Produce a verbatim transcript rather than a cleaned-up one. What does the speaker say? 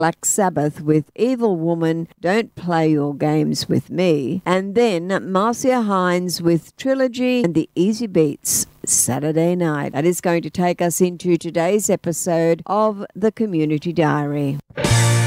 Black Sabbath with Evil Woman, Don't Play Your Games With Me, and then Marcia Hines with Trilogy and the Easy Beats, Saturday Night. That is going to take us into today's episode of The Community Diary.